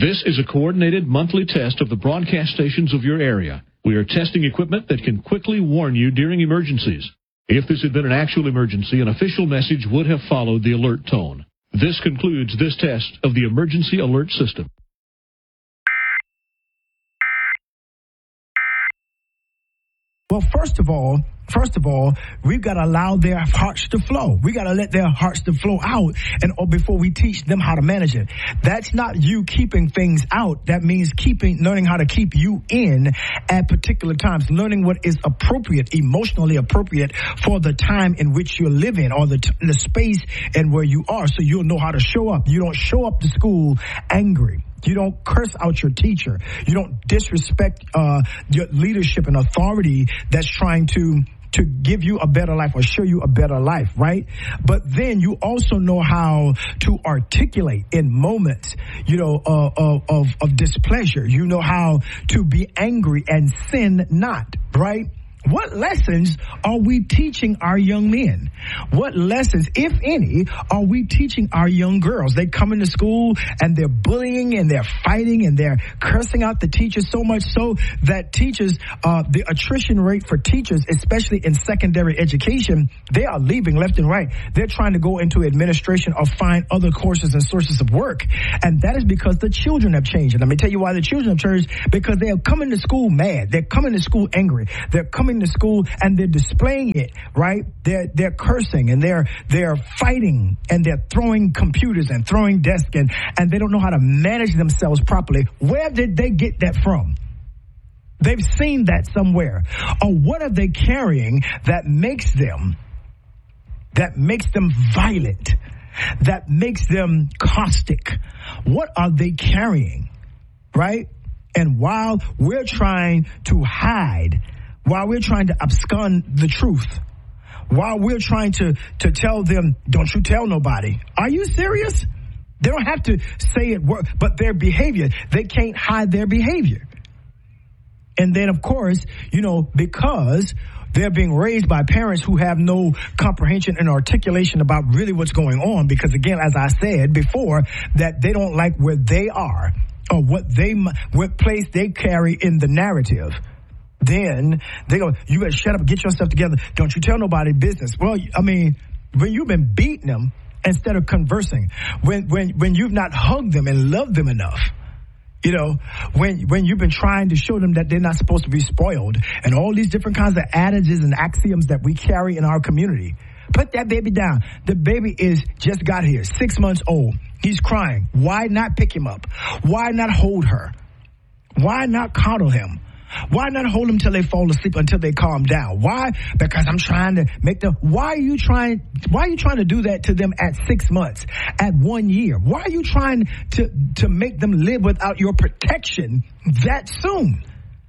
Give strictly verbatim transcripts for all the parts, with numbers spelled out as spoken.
This is a coordinated monthly test of the broadcast stations of your area. We are testing equipment that can quickly warn you during emergencies. If this had been an actual emergency, an official message would have followed the alert tone. This concludes this test of the emergency alert system. Well, first of all, first of all, we've got to allow their hearts to flow. We got to let their hearts to flow out, and or before we teach them how to manage it. That's not you keeping things out. That means keeping, learning how to keep you in at particular times, learning what is appropriate, emotionally appropriate for the time in which you're living or the, t- the space and where you are, so you'll know how to show up. You don't show up to school angry. You don't curse out your teacher. You don't disrespect uh, your leadership and authority that's trying to to give you a better life or show you a better life, right? But then you also know how to articulate in moments, you know, uh, of, of, of displeasure. You know how to be angry and sin not, right? What lessons are we teaching our young men? What lessons, if any, are we teaching our young girls? They come into school and they're bullying and they're fighting and they're cursing out the teachers, so much so that teachers, uh, the attrition rate for teachers, especially in secondary education, they are leaving left and right. They're trying to go into administration or find other courses and sources of work. And that is because the children have changed. And let me tell you why the children have changed, because they are coming to school mad. They're coming to school angry. They're coming to school and they're displaying it, right? They're they're cursing and they're they're fighting and they're throwing computers and throwing desks and, and they don't know how to manage themselves properly. Where did they get that from? They've seen that somewhere. Or what are they carrying that makes them that makes them violent, that makes them caustic? What are they carrying, right? And while we're trying to hide, while we're trying to abscond the truth, while we're trying to, to tell them, don't you tell nobody. Are you serious? They don't have to say it, but their behavior, they can't hide their behavior. And then, of course, you know, because they're being raised by parents who have no comprehension and articulation about really what's going on, because, again, as I said before, that they don't like where they are or what they, what place they carry in the narrative. Then they go, you better shut up and get yourself together. Don't you tell nobody business. Well, I mean, when you've been beating them instead of conversing, when when when you've not hugged them and loved them enough, you know, when when you've been trying to show them that they're not supposed to be spoiled, and all these different kinds of adages and axioms that we carry in our community. Put that baby down. The baby is just got here, six months old. He's crying. Why not pick him up? Why not hold her? Why not coddle him? Why not hold them till they fall asleep until they calm down? Why? Because I'm trying to make them. Why are you trying? Why are you trying to do that to them at six months, at one year? Why are you trying to to make them live without your protection that soon?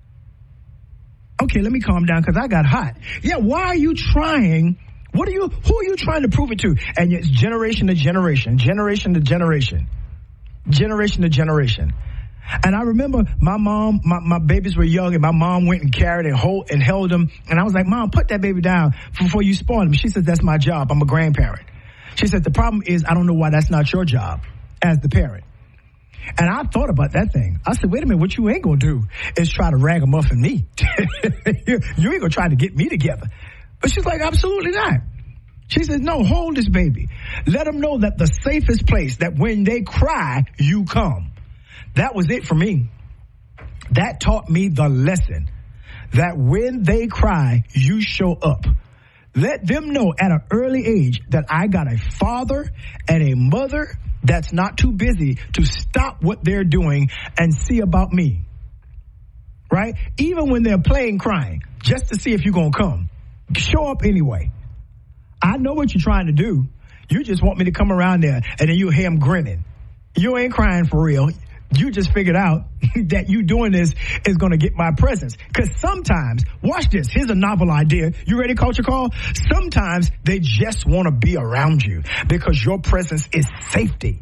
Okay, let me calm down because I got hot. Yeah, why are you trying? What are you? Who are you trying to prove it to? And it's generation to generation, generation to generation, generation to generation. And I remember my mom, my, my babies were young, and my mom went and carried and hold and held them. And I was like, Mom, put that baby down before you spoil him. She said, that's my job. I'm a grandparent. She said, the problem is I don't know why that's not your job as the parent. And I thought about that thing. I said, wait a minute, what you ain't going to do is try to ragamuffin me. you, you ain't going to try to get me together. But she's like, absolutely not. She says, no, hold this baby. Let them know that the safest place, that when they cry, you come. That was it for me. That taught me the lesson that when they cry, you show up. Let them know at an early age that I got a father and a mother that's not too busy to stop what they're doing and see about me. Right? Even when they're playing crying, just to see if you're going to come. Show up anyway. I know what you're trying to do. You just want me to come around there and then you hear him grinning. You ain't crying for real. You just figured out that you doing this is going to get my presence. Because sometimes, watch this, here's a novel idea. You ready, Culture Call? Sometimes they just want to be around you because your presence is safety.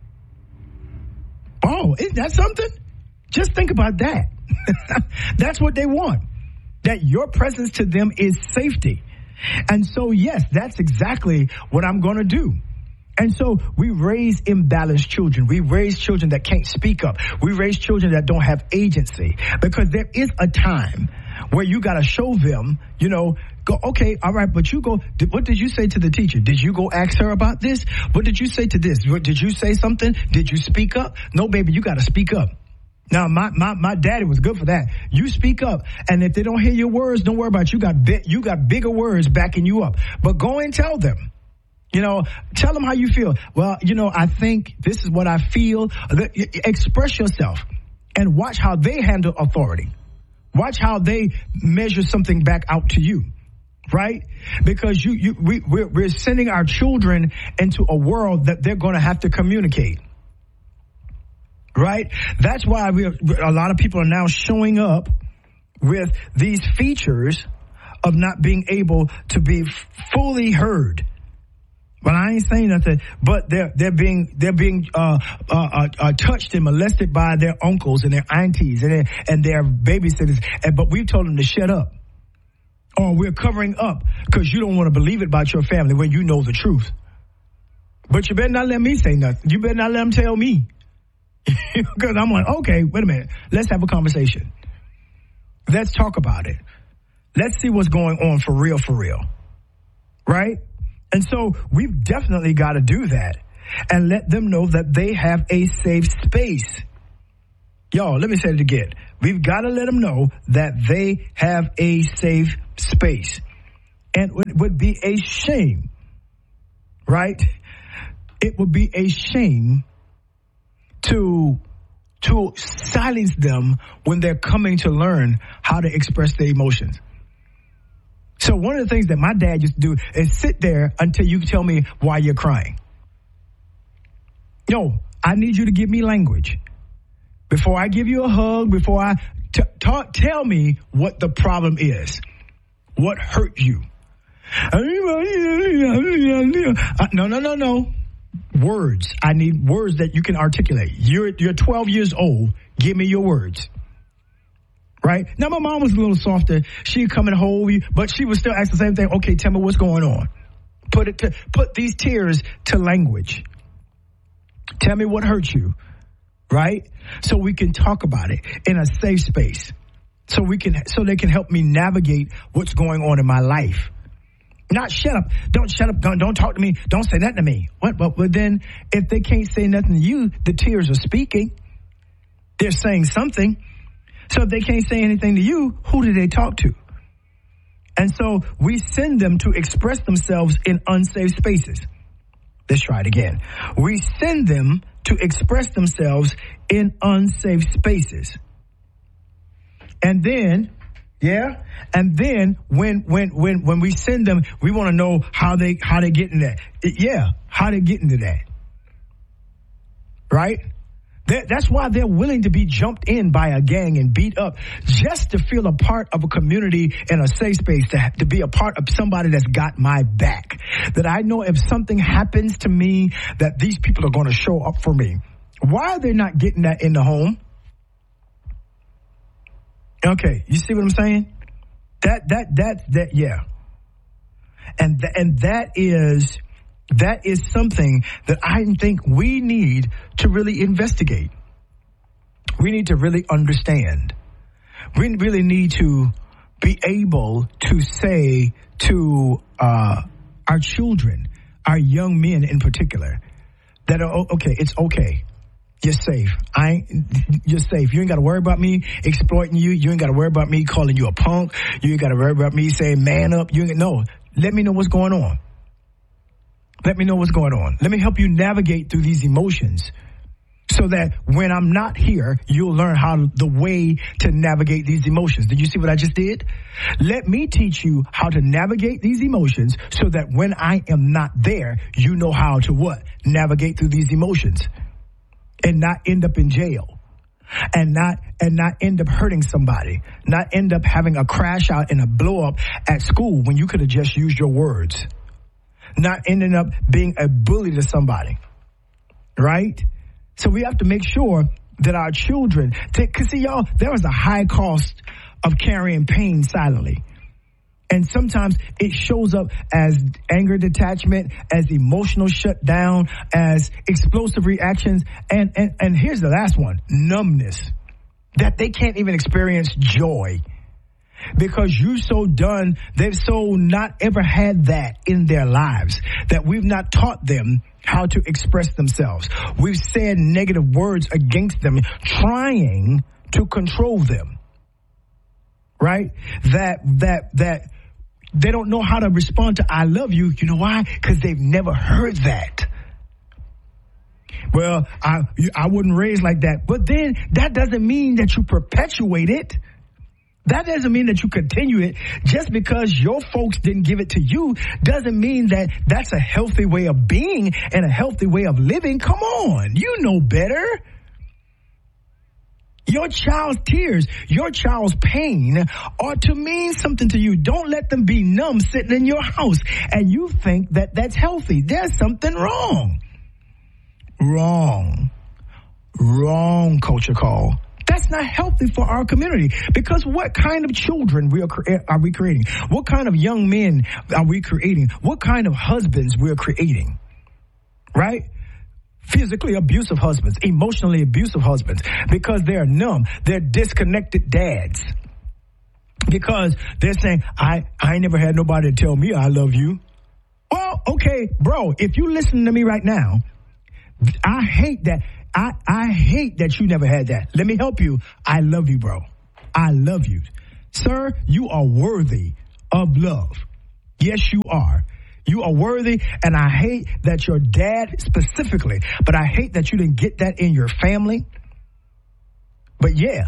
Oh, isn't that something? Just think about that. That's what they want. That your presence to them is safety. And so, yes, that's exactly what I'm going to do. And so we raise imbalanced children. We raise children that can't speak up. We raise children that don't have agency, because there is a time where you got to show them, you know, go, okay, all right, but you go, did, what did you say to the teacher? Did you go ask her about this? What did you say to this? What, did you say something? Did you speak up? No, baby, you got to speak up. Now, my, my, my daddy was good for that. You speak up, and if they don't hear your words, don't worry about it. You got, bi- you got bigger words backing you up. But go and tell them. You know, tell them how you feel. Well, you know, I think this is what I feel. Express yourself and watch how they handle authority. Watch how they measure something back out to you, right? Because you, you, we, we're, we're sending our children into a world that they're going to have to communicate, right? That's why we are, a lot of people are now showing up with these features of not being able to be fully heard. But I ain't saying nothing. But they're they're being they're being uh, uh, uh, uh, touched and molested by their uncles and their aunties and their, and their babysitters. And but we've told them to shut up, or we're covering up because you don't want to believe it about your family when you know the truth. But you better not let me say nothing. You better not let them tell me, because I'm like, okay, wait a minute. Let's have a conversation. Let's talk about it. Let's see what's going on for real, for real, right? And so we've definitely got to do that and let them know that they have a safe space. Y'all, let me say it again. We've got to let them know that they have a safe space. And it would be a shame, right? It would be a shame to, to silence them when they're coming to learn how to express their emotions. So one of the things that my dad used to do is sit there until you tell me why you're crying. Yo, I need you to give me language. Before I give you a hug, before I t- talk, tell me what the problem is. What hurt you? Uh, no, no, no, no. Words. I need words that you can articulate. You're, you're twelve years old. Give me your words. Right? Now, my mom was a little softer. She'd come and hold you, but she would still ask the same thing. Okay, tell me what's going on. Put it to, put these tears to language. Tell me what hurt you. Right? So we can talk about it in a safe space. So we can, so they can help me navigate what's going on in my life. Not shut up. Don't shut up. Don't, don't talk to me. Don't say nothing to me. What? But, but then if they can't say nothing to you, the tears are speaking. They're saying something. So if they can't say anything to you, who do they talk to? And so we send them to express themselves in unsafe spaces. Let's try it again. We send them to express themselves in unsafe spaces. And then, yeah, and then when when when when we send them, we want to know how they how they get in that. Yeah, how they get into that. Right? That, that's why they're willing to be jumped in by a gang and beat up just to feel a part of a community and a safe space, to, to be a part of somebody that's got my back. That I know if something happens to me, that these people are going to show up for me. Why are they not getting that in the home? Okay, you see what I'm saying? That, that, that, that, yeah. And, th- and that is... That is something that I think we need to really investigate. We need to really understand. We really need to be able to say to uh, our children, our young men in particular, that, are, okay, it's okay. You're safe. I ain't, you're safe. You ain't got to worry about me exploiting you. You ain't got to worry about me calling you a punk. You ain't got to worry about me saying man up. You ain't, no, let me know what's going on. Let me know what's going on. Let me help you navigate through these emotions so that when I'm not here, you'll learn how to, the way to navigate these emotions. Did you see what I just did? Let me teach you how to navigate these emotions so that when I am not there, you know how to what? Navigate through these emotions and not end up in jail and not and not end up hurting somebody, not end up having a crash out and a blow up at school when you could have just used your words. Not ending up being a bully to somebody, right? So we have to make sure that our children, because see, y'all, there is a high cost of carrying pain silently. And sometimes it shows up as anger detachment, as emotional shutdown, as explosive reactions. And, and, and here's the last one, numbness. That they can't even experience joy. Because you so done, they've so not ever had that in their lives that we've not taught them how to express themselves. We've said negative words against them, trying to control them. Right? That, that, that they don't know how to respond to I love you. You know why? Because they've never heard that. Well, I, I wasn't raised like that. But then that doesn't mean that you perpetuate it. That doesn't mean that you continue it. Just because your folks didn't give it to you doesn't mean that that's a healthy way of being and a healthy way of living. Come on. You know better. Your child's tears, your child's pain ought to mean something to you. Don't let them be numb sitting in your house and you think that that's healthy. There's something wrong. Wrong. Wrong, Culture Call. That's not healthy for our community because what kind of children we are, cre- are we creating? What kind of young men are we creating? What kind of husbands we're creating? Right? Physically abusive husbands, emotionally abusive husbands, because they're numb. They're disconnected dads. Because they're saying, I, I ain't never had nobody to tell me I love you. Well, okay, bro, if you listen to me right now, I hate that. I, I hate that you never had that. Let me help you. I love you, bro. I love you. Sir, you are worthy of love. Yes, you are. You are worthy, and I hate that your dad specifically, but I hate that you didn't get that in your family. But yeah,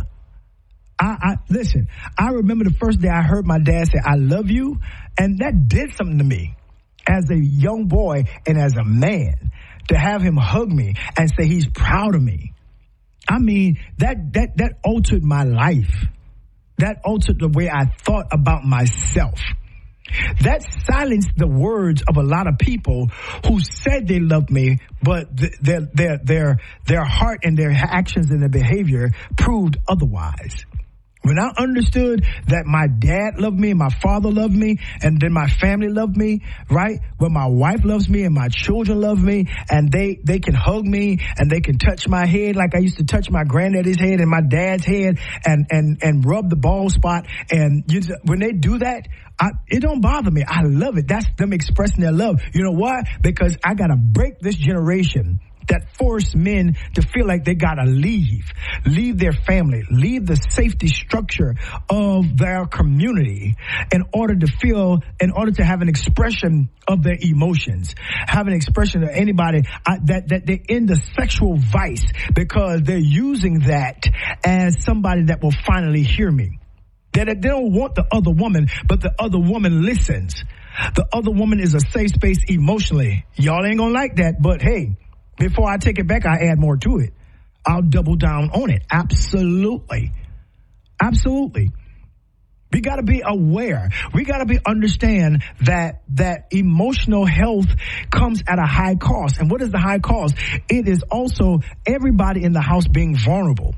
I, I listen, I remember the first day I heard my dad say, I love you, and that did something to me as a young boy and as a man, to have him hug me and say he's proud of me. I mean, that, that, that altered my life. That altered the way I thought about myself. That silenced the words of a lot of people who said they loved me, but th- their their their their heart and their actions and their behavior proved otherwise. When I understood that my dad loved me, my father loved me, and then my family loved me, right? When my wife loves me and my children love me, and they, they can hug me and they can touch my head like I used to touch my granddaddy's head and my dad's head and, and, and rub the bald spot. And you, when they do that, I, it don't bother me. I love it. That's them expressing their love. You know why? Because I got to break this generation that force men to feel like they gotta leave, leave their family, leave the safety structure of their community in order to feel, in order to have an expression of their emotions, have an expression of anybody uh, that, that they're in the sexual vice because they're using that as somebody that will finally hear me. That they don't want the other woman, but the other woman listens. The other woman is a safe space emotionally. Y'all ain't gonna like that, but hey, before I take it back, I add more to it. I'll double down on it. Absolutely. Absolutely. We got to be aware. We got to be understand that that emotional health comes at a high cost. And what is the high cost? It is also everybody in the house being vulnerable.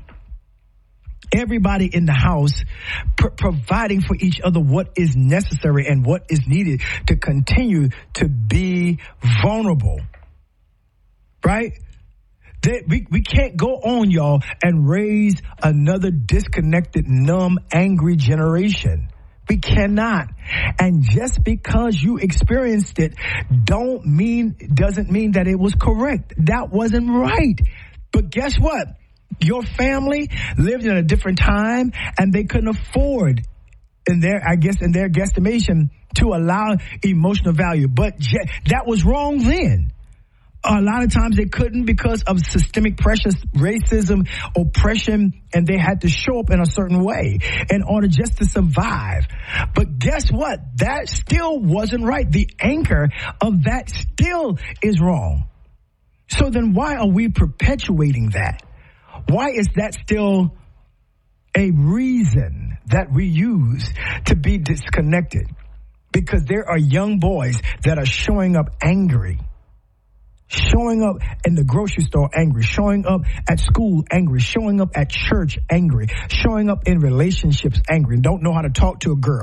Everybody in the house pr- providing for each other what is necessary and what is needed to continue to be vulnerable. Right? They, we, we can't go on, y'all, and raise another disconnected, numb, angry generation. We cannot. And just because you experienced it don't mean, doesn't mean that it was correct. That wasn't right. But guess what? Your family lived in a different time and they couldn't afford in their, I guess, in their guesstimation to allow emotional value. But je- that was wrong then. A lot of times they couldn't because of systemic pressure, racism, oppression, and they had to show up in a certain way in order just to survive. But guess what? That still wasn't right. The anchor of that still is wrong. So then why are we perpetuating that? Why is that still a reason that we use to be disconnected? Because there are young boys that are showing up angry. Showing up in the grocery store angry, showing up at school angry, showing up at church angry, showing up in relationships angry, don't know how to talk to a girl.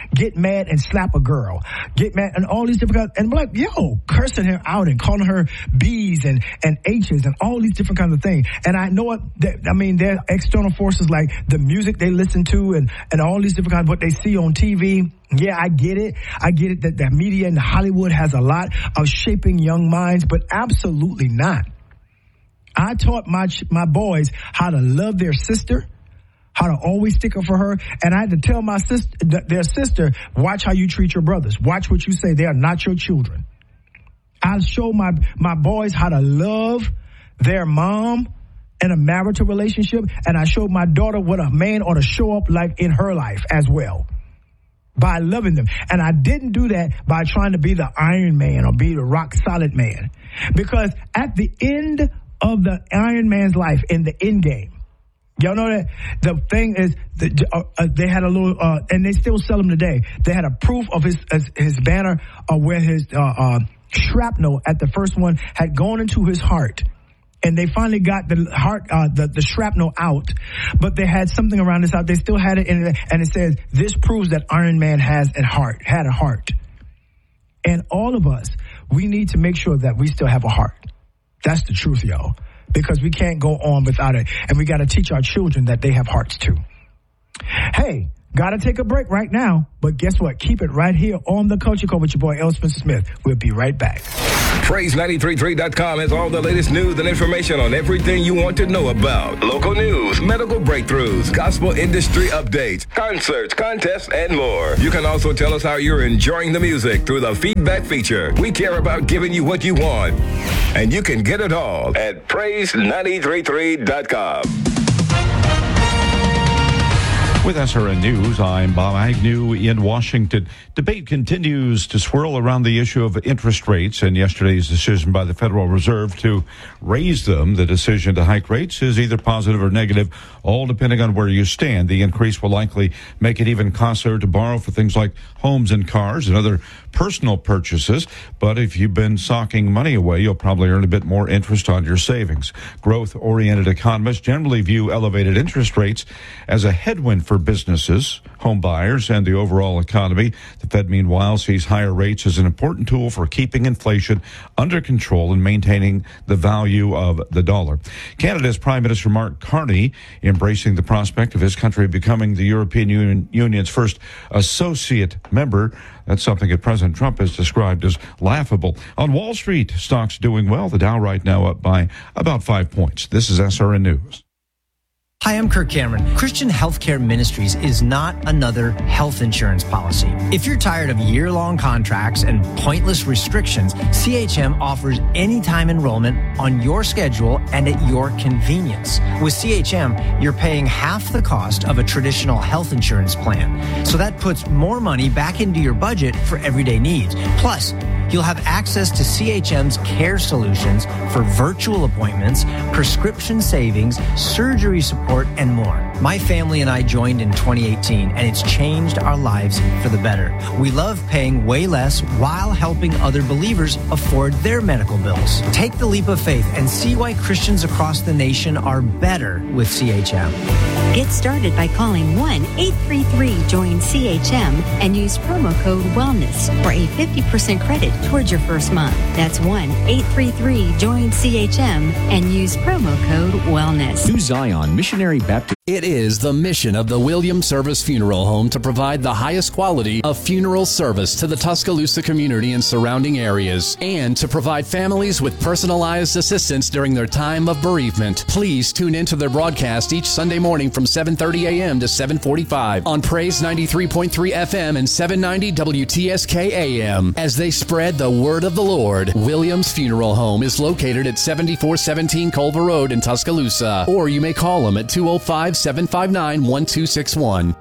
get mad and slap a girl, get mad and all these different, and I'm like, yo, cursing her out and calling her B's and, and H's and all these different kinds of things. And I know what, I mean, there are external forces like the music they listen to and, and all these different kinds of what they see on T V. Yeah, I get it. I get it that the media and Hollywood has a lot of shaping young minds, but absolutely not. I taught my my boys how to love their sister, how to always stick up for her, and I had to tell my sister, their sister, watch how you treat your brothers. Watch what you say. They are not your children. I show my my boys how to love their mom in a marital relationship, and I showed my daughter what a man ought to show up like in her life as well, by loving them. And I didn't do that by trying to be the Iron Man or be the rock solid man, because at the end of the Iron Man's life, in the end game, y'all know that the thing is, the, uh, uh, they had a little, uh, and they still sell them today. They had a proof of his his, his banner uh, where his uh, uh, shrapnel at the first one had gone into his heart. And they finally got the heart, uh, the, the shrapnel out, but they had something around this out. They still had it in it, and it says, this proves that Iron Man has a heart, had a heart. And all of us, we need to make sure that we still have a heart. That's the truth, y'all, because we can't go on without it. And we got to teach our children that they have hearts too. Hey, got to take a break right now, but guess what? Keep it right here on The Culture Code with your boy, L. Spencer Smith. We'll be right back. Praise nine three three dot com has all the latest news and information on everything you want to know about. Local news, medical breakthroughs, gospel industry updates, concerts, contests, and more. You can also tell us how you're enjoying the music through the feedback feature. We care about giving you what you want, and you can get it all at praise nine three three dot com. With S R N News, I'm Bob Agnew in Washington. Debate continues to swirl around the issue of interest rates and yesterday's decision by the Federal Reserve to raise them. The decision to hike rates is either positive or negative, all depending on where you stand. The increase will likely make it even costlier to borrow for things like homes and cars and other personal purchases. But if you've been socking money away, you'll probably earn a bit more interest on your savings. Growth-oriented economists generally view elevated interest rates as a headwind for businesses, home buyers, and the overall economy. The Fed, meanwhile, sees higher rates as an important tool for keeping inflation under control and maintaining the value of the dollar. Canada's Prime Minister Mark Carney embracing the prospect of his country becoming the European Union, Union's first associate member. That's something that President Trump has described as laughable. On Wall Street, stocks doing well. The Dow right now up by about five points. This is S R N News. Hi, I'm Kirk Cameron. Christian Healthcare Ministries is not another health insurance policy. If you're tired of year-long contracts and pointless restrictions, C H M offers anytime enrollment on your schedule and at your convenience. With C H M, you're paying half the cost of a traditional health insurance plan. So that puts more money back into your budget for everyday needs. Plus, you'll have access to C H M's care solutions for virtual appointments, prescription savings, surgery support, and more. My family and I joined in twenty eighteen, and it's changed our lives for the better. We love paying way less while helping other believers afford their medical bills. Take the leap of faith and see why Christians across the nation are better with C H M. Get started by calling one eight three three join C H M and use promo code WELLNESS for a fifty percent credit towards your first month. That's one eight three three join C H M and use promo code WELLNESS. New Zion Missionary Baptist. It is the mission of the Williams Service Funeral Home to provide the highest quality of funeral service to the Tuscaloosa community and surrounding areas, and to provide families with personalized assistance during their time of bereavement. Please tune into their broadcast each Sunday morning from seven thirty a.m. to seven forty-five on Praise ninety-three point three F M and seven ninety W T S K A M as they spread the word of the Lord. Williams Funeral Home is located at seventy-four seventeen Culver Road in Tuscaloosa, or you may call them at two oh five, seven five nine, one two six one.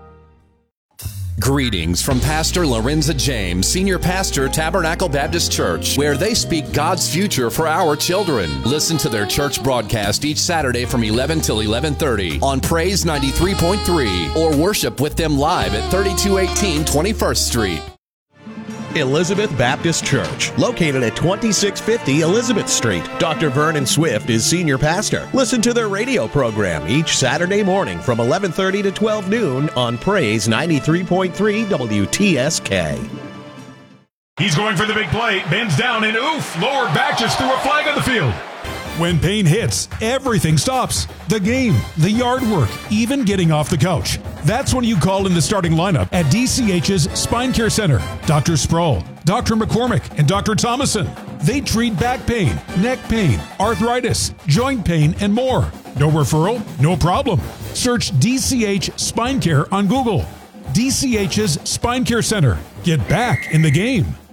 Greetings from Pastor Lorenza James, Senior Pastor, Tabernacle Baptist Church, where they speak God's future for our children. Listen to their church broadcast each Saturday from eleven till eleven thirty on Praise ninety-three point three, or worship with them live at thirty-two eighteen twenty-first Street. Elizabeth Baptist Church, located at twenty-six fifty Elizabeth Street. Doctor Vernon Swift is senior pastor. Listen to their radio program each Saturday morning from eleven thirty to twelve noon on Praise ninety-three point three W T S K. He's going for the big play, bends down, and oof, lower back just threw a flag on the field. When pain hits, everything stops. The game, the yard work, even getting off the couch. That's when you call in the starting lineup at D C H's Spine Care Center. Doctor Sproul, Doctor McCormick, and Doctor Thomason. They treat back pain, neck pain, arthritis, joint pain, and more. No referral? No problem. Search D C H Spine Care on Google. D C H's Spine Care Center. Get back in the game.